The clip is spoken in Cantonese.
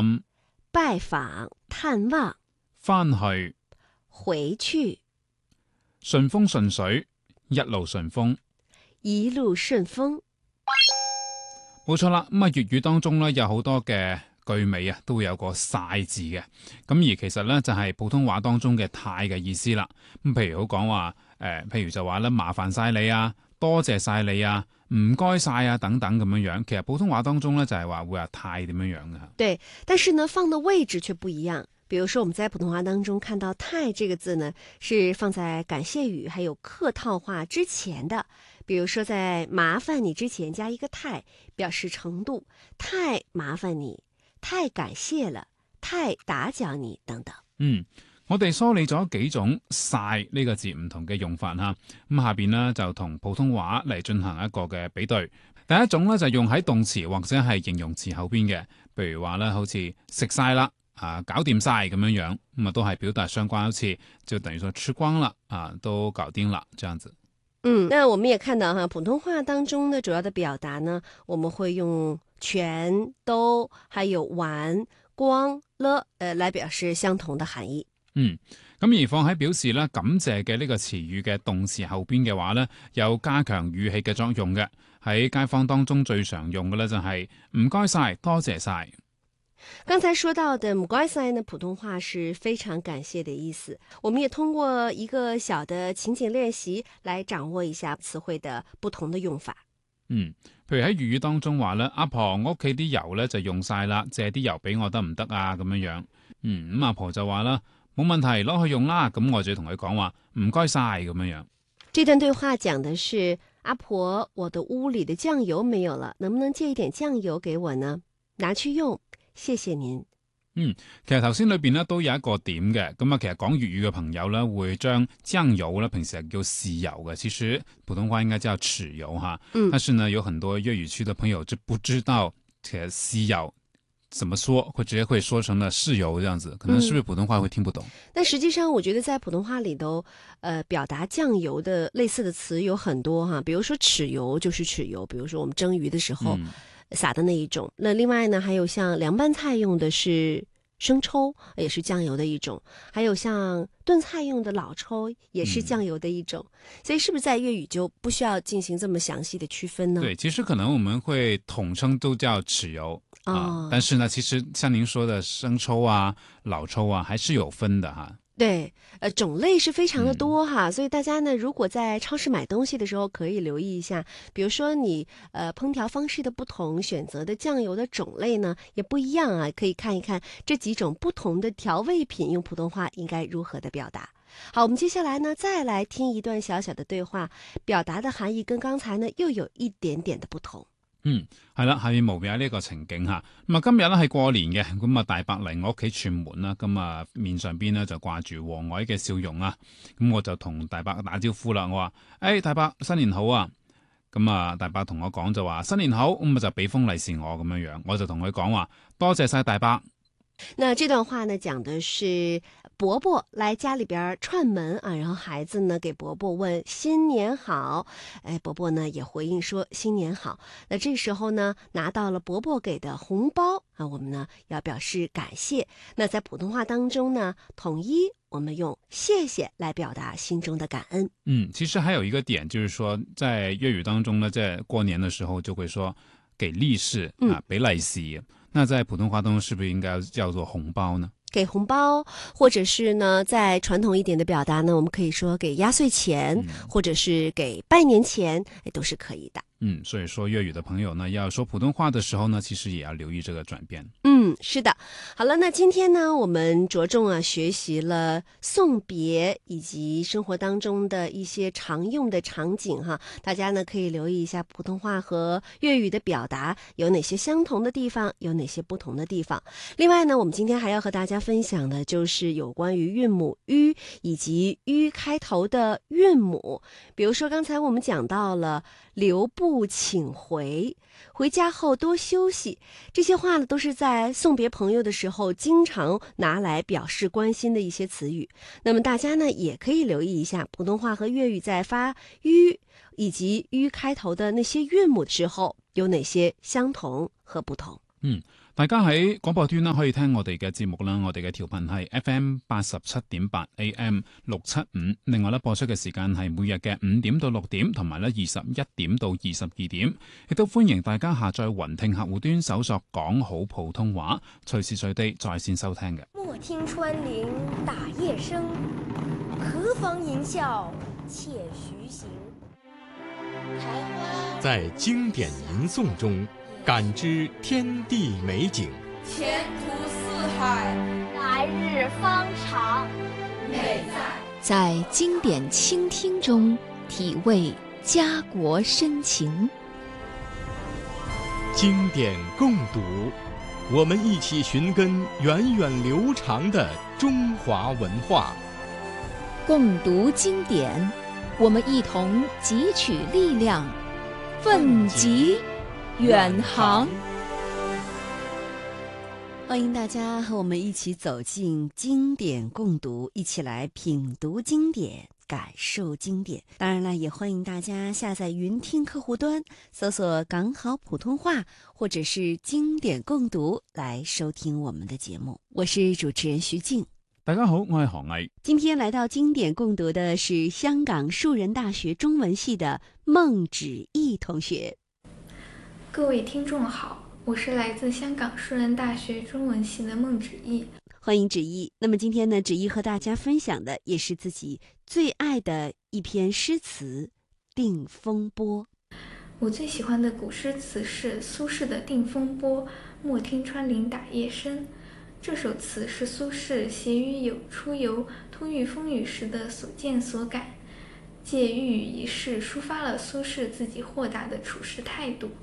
臨、 拜訪、探望、 返去、 回去、 順風順水、一路順風。 一路順風。 冇錯啦，咁粵語當中咧有好多嘅句尾啊，都會有個曬字嘅。咁而其實咧就係普通話當中嘅太嘅意思啦。咁譬如好講話譬如就話咧麻煩晒你啊，多謝晒你啊，唔該晒啊等等咁樣樣。其實普通話當中咧就係話會話太點樣樣嘅。 對，但是呢放的位置卻不一樣。比如說我們在普通話當中看到太這個字呢，是放在感謝語還有客套話之前的。比如說在麻煩你之前加一個太，表示程度，太麻煩你，太感謝了，太打攪你等等。 我哋梳理咗幾種晒呢個字唔同嘅用法吓，咁下邊呢，就同普通話嚟進行一個嘅比對。第一種呢，就用喺動詞或者係形容詞後邊嘅，譬如話咧好似食晒啦搞掂晒咁樣樣，咁都係表達相關，好似就等於說吃光了都搞定了這樣子。 那我們也看到普通話當中的主要的表達呢，我們會用全、都，還有完、光、了來表示相同的含義。 咁而放喺表示咧感謝嘅呢個詞語嘅動詞後邊嘅話呢，有加強語氣嘅作用嘅。喺街坊當中最常用嘅呢，就係唔該晒、多謝晒。 剛才說到的唔該晒呢，普通話是非常感謝的意思。我們也通過一個小的情景練習來掌握一下詞彙的不同的用法。 譬如喺粵語當中話咧，阿婆我屋企啲油咧就用晒啦，借啲油俾我得唔得啊？咁樣樣，咁阿婆就話啦，冇問題，攞去用啦。咁我就同佢講話唔該晒咁樣樣。 這段對話講的是阿婆，我的屋裏的醬油沒有了，能不能借一點醬油給我呢？拿去用。謝謝您。 其實頭先裏邊咧都有一個點嘅，咁其實講粵語嘅朋友咧會將醬油咧平時係叫豉油嘅，其實普通話應該叫豉油哈。但是呢有很多粵語區的朋友就不知道其實豉油怎麼說，會直接會說成了豉油這樣子，可能是不是普通話會聽不懂？ 但實際上我覺得在普通話裏頭表達醬油的類似的詞有很多哈，比如說豉油就是豉油，比如說我們蒸魚的時候撒的那一種。那另外呢，還有像涼拌菜用的是生抽，也是醬油的一種，還有像燉菜用的老抽，也是醬油的一種。所以是不是在粵語就不需要進行這麼詳細的區分呢？ 對，其實可能我們會統稱都叫豉油但是呢，其實像您說的生抽啊、老抽啊，還是有分的哈。 對，種類是非常的多哈，所以大家呢，如果在超市買東西的時候，可以留意一下，比如說你烹調方式的不同，選擇的醬油的種類呢也不一樣啊，可以看一看這幾種不同的調味品用普通話應該如何的表達。好，我們接下來呢再來聽一段小小的對話，表達的含義跟剛才呢又有一點點的不同。 係啦，下面無邊呢個情景吓，咁今日咧係過年嘅，咁大伯嚟我屋企串門啦，咁面上邊呢就掛住和藹嘅笑容啊，咁我就同大伯打招呼啦，我話大伯新年好啊，咁大伯同我講就話新年好，咁就俾封利是我咁樣樣，我就同佢講話多謝晒大伯。 那這段話呢，講的是伯伯來家裏邊串門啊，然後孩子呢給伯伯問新年好，伯伯呢也回應說新年好。那這時候呢，拿到了伯伯給的紅包啊，我們呢要表示感謝。那在普通話當中呢，統一我們用謝謝來表達心中的感恩。 其實還有一個點，就是說在粵語當中呢，在過年的時候就會說給利是俾利是。那在普通話當中是不是應該叫做紅包呢？ 給紅包，或者是呢，在傳統一點的表達呢，我們可以說給壓歲錢，或者是給拜年錢，都是可以的。 所以說粵語的朋友呢，要說普通話的時候呢，其實也要留意這個轉變。 是的。好了，那今天呢，我們着重學習了送別以及生活當中的一些常用的場景哈，大家呢可以留意一下普通話和粵語的表達有哪些相同的地方，有哪些不同的地方。另外呢，我們今天還要和大家分享的就是有關於韻母吁以及吁開頭的韻母，比如說剛才我們講到了留步請回，回家後多休息，這些話呢都是在送別朋友的時候經常拿來表示關心的一些詞語。那麼大家呢也可以留意一下普通話和粵語在發吁以及吁開頭的那些韻母之後有哪些相同和不同。 大家喺廣播端啦，可以聽我哋嘅節目啦，我哋嘅調頻係 FM 87.8 AM 675。另外咧，播出嘅時間係每日嘅5點到6點，同埋咧21點到22點。亦都歡迎大家下載雲聽客戶端，搜索講好普通話，隨時隨地在線收聽嘅。 莫聽穿林打葉聲，何妨吟啸且徐行。 在經典吟誦中感知天地美景， 前途似海， 來日方長。 美在經典傾聽中體味家國深情。 經典共讀，我們一起尋根源遠流長的中華文化。 共讀經典，我們一同汲取力量，奮楫遠航。 歡迎大家和我們一起走進經典共讀，一起來品讀經典，感受經典。當然了，也歡迎大家下載雲聽客戶端，搜索港好普通話或者是經典共讀來收聽我們的節目。我是主持人徐靜。 大家好，我係何毅。 今天來到經典共讀的是香港樹仁大學中文系的孟芷逸同學。 各位聽眾好，我是來自香港樹仁大學中文系的孟芷逸。 歡迎芷逸。那麼今天呢，芷逸和大家分享的也是自己最愛的一篇詩詞《定風波》。 我最喜歡的古詩詞是蘇軾的《定風波》，莫聽穿林打葉聲。這首詞是蘇軾寫於出遊通豫風雨時的所見所感，借喻一事抒發了蘇軾自己豁達的處世態度。